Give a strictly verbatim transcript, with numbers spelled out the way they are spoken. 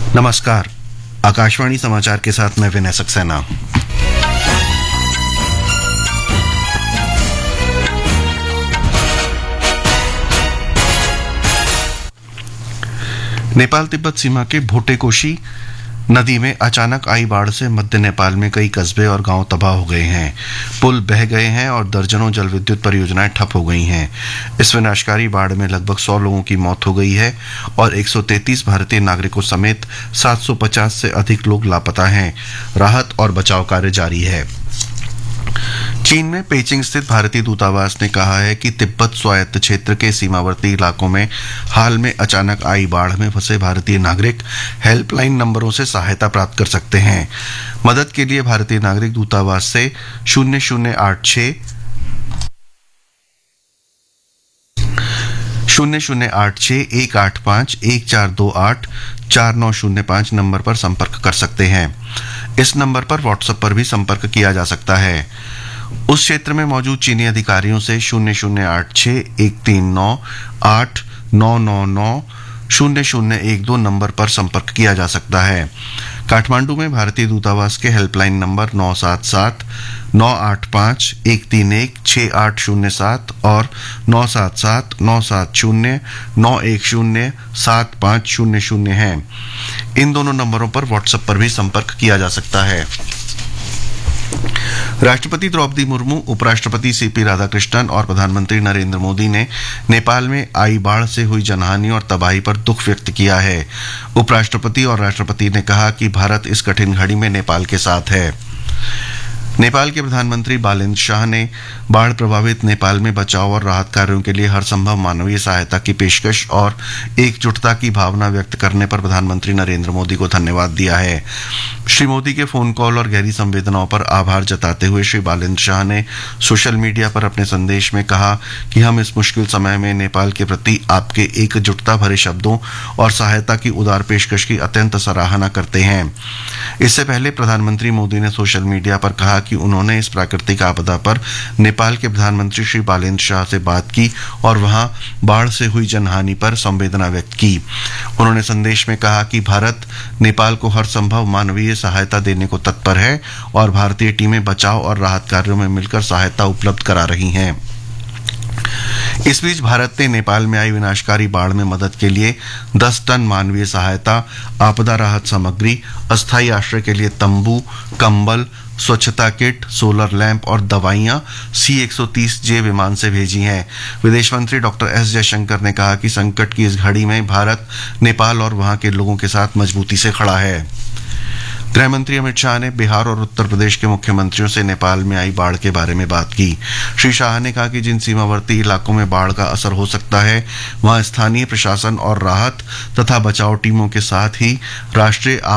नमस्कार। आकाशवाणी समाचार के साथ मैं विनय सक्सेना। नेपाल तिब्बत सीमा के भोटेकोशी नदी में अचानक आई बाढ़ से मध्य नेपाल में कई कस्बे और गांव तबाह हो गए हैं। पुल बह गए हैं और दर्जनों जल विद्युत परियोजनाएं ठप हो गई हैं। इस विनाशकारी बाढ़ में लगभग सौ लोगों की मौत हो गई है और एक सौ तैंतीस भारतीय नागरिकों समेत सात सौ पचास से अधिक लोग लापता हैं। राहत और बचाव कार्य जारी है। चीन में पेइचिंग स्थित भारतीय दूतावास ने कहा है कि तिब्बत स्वायत्त क्षेत्र के सीमावर्ती इलाकों में हाल में अचानक आई बाढ़ में फंसे भारतीय नागरिक हेल्पलाइन नंबरों से सहायता प्राप्त कर सकते हैं। मदद के लिए भारतीय नागरिक दूतावास से शून्य शून्य आठ छः शून्य शून्य आठ छः एक आठ पाँच एक चार दो आठ चार नौ शून्य पाँच नंबर पर संपर्क कर सकते हैं। इस नंबर पर व्हाट्सएप पर भी संपर्क किया जा सकता है। उस क्षेत्र में मौजूद चीनी अधिकारियों से शून्य शून्य आठ छः एक तीन नौ आठ नौ नौ नौ शून्य शून्य एक दो नंबर पर संपर्क किया जा सकता है। काठमांडू में भारतीय दूतावास के हेल्पलाइन नंबर नौ सात सात नौ आठ पाँच एक तीन एक छः आठ शून्य सात और नौ सात सात नौ सात शून्य नौ एक शून्य सात पाँच शून्य शून्य है। इन दोनों नंबरों पर व्हाट्सएप पर भी संपर्क किया जा सकता है। राष्ट्रपति द्रौपदी मुर्मू, उपराष्ट्रपति सीपी राधाकृष्णन और प्रधानमंत्री नरेंद्र मोदी ने नेपाल में आई बाढ़ से हुई जनहानि और तबाही पर दुख व्यक्त किया है। उपराष्ट्रपति और राष्ट्रपति ने कहा कि भारत इस कठिन घड़ी में नेपाल के साथ है। नेपाल के प्रधानमंत्री बालेन्द्र शाह ने बाढ़ प्रभावित नेपाल में बचाव और राहत कार्यों के लिए हर संभव मानवीय सहायता की पेशकश और एकजुटता की भावना व्यक्त करने पर प्रधानमंत्री नरेंद्र मोदी को धन्यवाद दिया है। श्री मोदी के फोन कॉल और गहरी संवेदनाओं पर आभार जताते हुए श्री बालेन्द्र शाह ने सोशल मीडिया पर अपने संदेश में कहा कि हम इस मुश्किल समय में नेपाल के प्रति आपके एकजुटता भरे शब्दों और सहायता की उदार पेशकश की अत्यंत सराहना करते हैं। इससे पहले प्रधानमंत्री मोदी ने सोशल मीडिया पर कहा कि उन्होंने इस प्राकृतिक आपदा पर नेपाल के प्रधानमंत्री श्री बालेन्द्र शाह से बात की और वहां बाढ़ से हुई जनहानि पर संवेदना व्यक्त की। उन्होंने संदेश में कहा कि भारत नेपाल को हर संभव मानवीय सहायता देने को तत्पर है और भारतीय टीमें बचाव और राहत कार्यों में मिलकर सहायता उपलब्ध करा रही हैं। इस बीच भारत ने नेपाल में आई विनाशकारी बाढ़ में मदद के लिए दस टन मानवीय सहायता, आपदा राहत सामग्री, अस्थायी आश्रय के लिए तंबू, कंबल, स्वच्छता किट, सोलर लैंप और दवाइयां सी एक सौ तीस जे विमान से भेजी हैं। विदेश मंत्री डॉक्टर एस जयशंकर ने कहा कि संकट की इस घड़ी में भारत नेपाल और वहां के लोगों के साथ मजबूती से खड़ा है। गृह मंत्री अमित शाह ने बिहार और उत्तर प्रदेश के मुख्यमंत्रियों से नेपाल में आई बाढ़ के बारे में बात की। श्री शाह ने कहा कि जिन सीमावर्ती इलाकों में बाढ़ का असर हो सकता है वहां स्थानीय प्रशासन और राहत तथा बचाव टीमों के साथ ही राष्ट्रीय